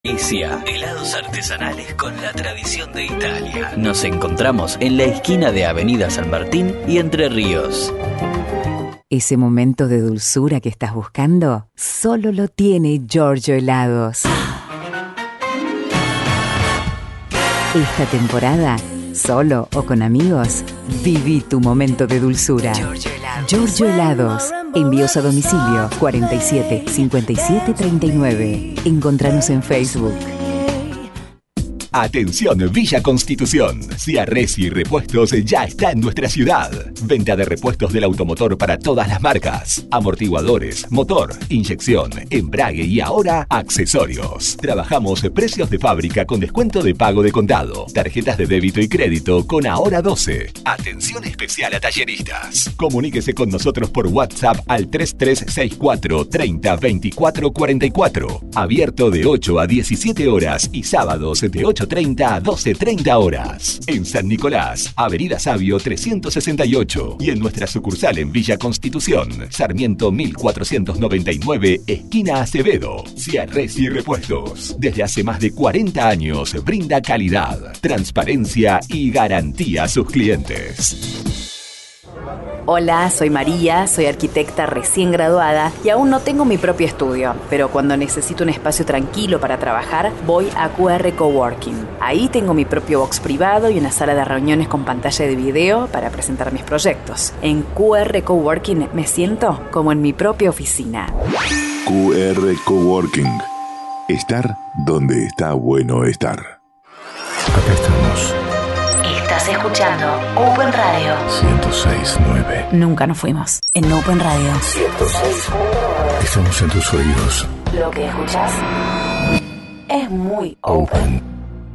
Isia, helados artesanales con la tradición de Italia. Nos encontramos en la esquina de Avenida San Martín y Entre Ríos. Ese momento de dulzura que estás buscando, solo lo tiene Giorgio Helados. Esta temporada, solo o con amigos, viví tu momento de dulzura. Giorgio Helados. Envíos a domicilio 47 57 39. Encontranos en Facebook. Atención Villa Constitución, Ciarresi Repuestos ya está en nuestra ciudad. Venta de repuestos del automotor para todas las marcas. Amortiguadores, motor, inyección, embrague y ahora accesorios. Trabajamos precios de fábrica con descuento de pago de contado. Tarjetas de débito y crédito con Ahora 12. Atención especial a talleristas. Comuníquese con nosotros por WhatsApp al 3364 30 24 44. Abierto de 8 a 17 horas y sábados de 8:30 a 12:30 horas. En San Nicolás, Avenida Sabio 368 y en nuestra sucursal en Villa Constitución, Sarmiento 1499, esquina Acevedo. Ciarresi Repuestos. Desde hace más de 40 años brinda calidad, transparencia y garantía a sus clientes. Hola, soy María, soy arquitecta recién graduada y aún no tengo mi propio estudio, pero cuando necesito un espacio tranquilo para trabajar, voy a QR Coworking. Ahí tengo mi propio box privado y una sala de reuniones con pantalla de video para presentar mis proyectos. En QR Coworking me siento como en mi propia oficina. QR Coworking. Estar donde está bueno estar. Acá estamos. Estás escuchando Open Radio 106.9. Nunca nos fuimos. En Open Radio 106.9. Estamos en tus oídos. Lo que escuchas es muy open.